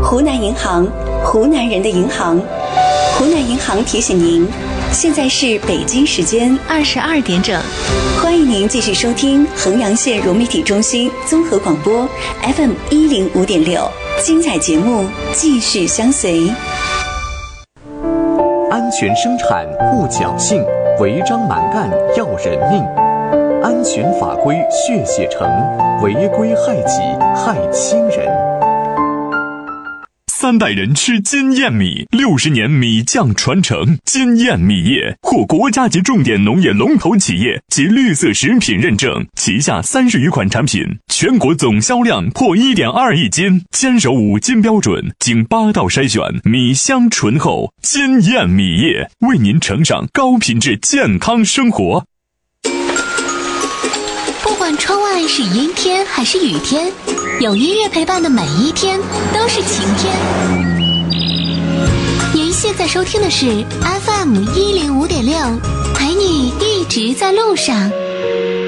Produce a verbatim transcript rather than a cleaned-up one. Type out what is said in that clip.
湖南银行，湖南人的银行。湖南银行提醒您，现在是北京时间二十二点整。 欢迎您继续收听衡阳县融媒体中心综合广播 F M 一零五点六，精彩节目继续相随。 安全生产护侥幸，违章蛮干要人命。安全法规血写成，违规害己害亲人。 三代人吃金燕米，六十年米酱传承。金燕米业获国家级重点农业龙头企业及绿色食品认证，旗下三十余款产品，全国总销量破 一点二亿斤，坚守五金标准，经八道筛选，米香醇厚。金燕米业为您呈上高品质健康生活。 不管窗外是阴天还是雨天，有音乐陪伴的每一天都是晴天。您现在收听的是 F M 一零五点六，陪你一直在路上。